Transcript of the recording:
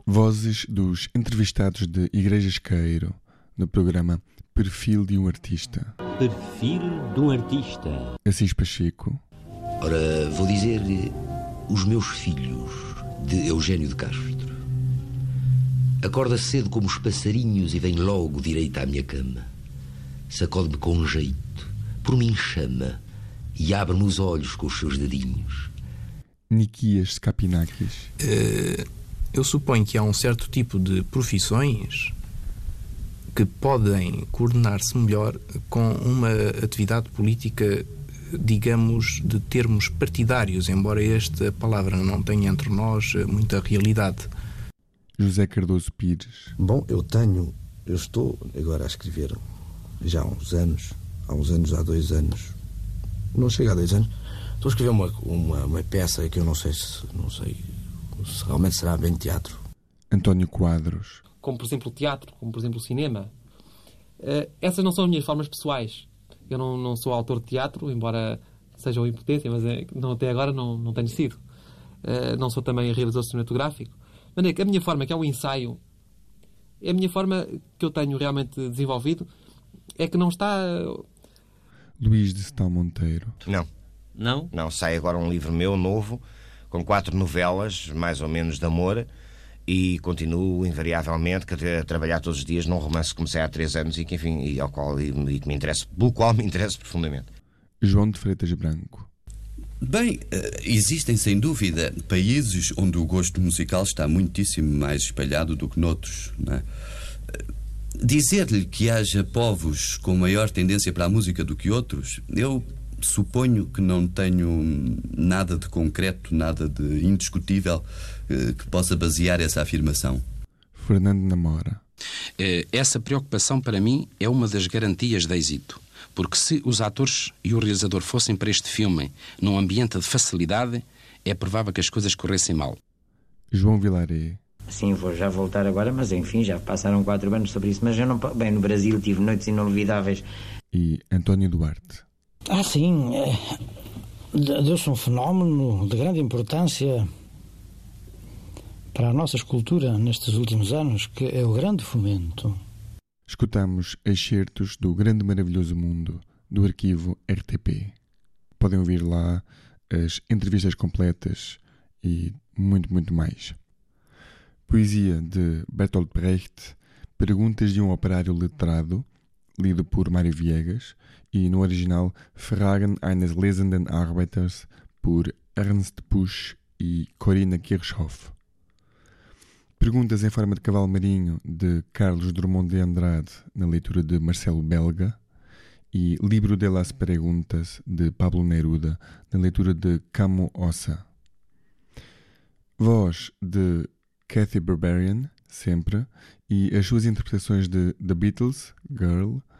Vozes dos entrevistados de Igrejas Caeiro, no programa Perfil de um Artista. Perfil de um Artista. Assis Pacheco. Ora, vou dizer-lhe Os Meus Filhos, de Eugênio de Castro. Acorda cedo como os passarinhos e vem logo direito à minha cama. Sacode-me com jeito, por mim chama e abre-me os olhos com os seus dedinhos. Nikias Skapinakis. Eu suponho que há um certo tipo de profissões que podem coordenar-se melhor com uma atividade política, digamos, de termos partidários, embora esta palavra não tenha entre nós muita realidade. José Cardoso Pires. Bom, eu estou agora a escrever já há uns anos, há 2 anos, não chega a 2 anos, estou a escrever uma peça que eu não sei se realmente será bem teatro. António Quadros. Como, por exemplo, o teatro, como, por exemplo, o cinema. Essas não são as minhas formas pessoais. Eu não sou autor de teatro, embora seja uma impotência, mas até agora não tenho sido. Não sou também realizador cinematográfico. Mas a minha forma, que é o ensaio, a minha forma que eu tenho realmente desenvolvido é que não está... Luís de Stal Monteiro. Não, sai agora um livro meu, novo, com 4 novelas, mais ou menos, de amor, e continuo invariavelmente a trabalhar todos os dias num romance que comecei há 3 anos e que, enfim, pelo qual me interesso profundamente. João de Freitas Branco. Bem, existem sem dúvida países onde o gosto musical está muitíssimo mais espalhado do que noutros, não é? Dizer-lhe que haja povos com maior tendência para a música do que outros, eu suponho que não tenho nada de concreto, nada de indiscutível que possa basear essa afirmação. Fernando Namora. Essa preocupação, para mim, é uma das garantias de êxito. Porque se os atores e o realizador fossem para este filme num ambiente de facilidade, é provável que as coisas corressem mal. João Vilaré. Sim, vou já voltar agora, mas enfim, já passaram 4 anos sobre isso. Mas eu não... Bem, no Brasil tive noites inolvidáveis. E António Duarte. Sim. Deu-se um fenómeno de grande importância para a nossa escultura nestes últimos anos, que é o grande fomento. Escutamos excertos do Grande Maravilhoso Mundo, do arquivo RTP. Podem ouvir lá as entrevistas completas e muito, muito mais. Poesia de Bertolt Brecht, Perguntas de um Operário Letrado, lido por Mário Viegas, e no original Fragen eines lesenden Arbeiters, por Ernst Busch e Corinna Kirchhoff. Perguntas em forma de cavalo marinho, de Carlos Drummond de Andrade, na leitura de Marcelo Belga, e Libro de las Perguntas, de Pablo Neruda, na leitura de Camo Ossa. Voz de Kathy Berberian, sempre, e as suas interpretações de The Beatles, Girl,